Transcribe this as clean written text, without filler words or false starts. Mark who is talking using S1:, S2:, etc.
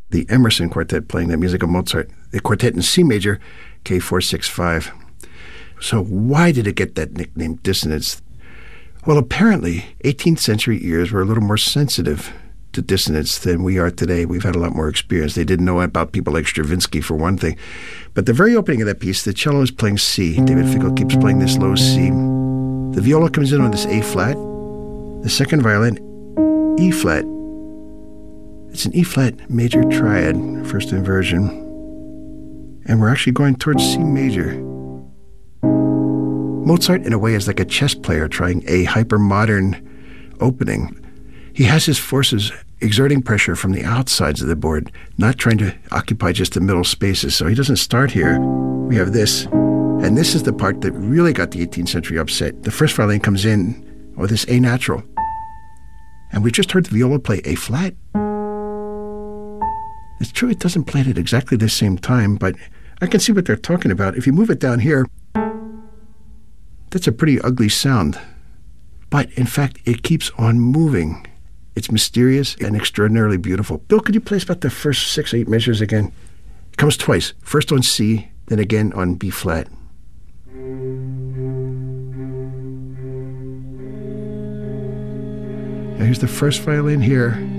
S1: the Emerson Quartet playing the music of Mozart, the quartet in C major, K465. So why did it get that nickname, dissonance? Well, apparently, 18th century ears were a little more sensitive to dissonance than we are today. We've had a lot more experience. They didn't know about people like Stravinsky, for one thing. But the very opening of that piece, the cello is playing C. David Finkel keeps playing this low C. The viola comes in on this A flat. The second violin, E flat. It's an E flat major triad, first inversion. And we're actually going towards C major. Mozart, in a way, is like a chess player trying a hyper-modern opening. He has his forces exerting pressure from the outsides of the board, not trying to occupy just the middle spaces. So he doesn't start here. We have this. And this is the part that really got the 18th century upset. The first violin comes in with this A natural. And we just heard the viola play A flat. It's true it doesn't play it at exactly the same time, but I can see what they're talking about. If you move it down here, that's a pretty ugly sound. But, in fact, it keeps on moving. It's mysterious and extraordinarily beautiful. Bill, could you play us about the first 6 or 8 measures again? It comes twice. First on C, then again on B flat. Now here's the first violin here.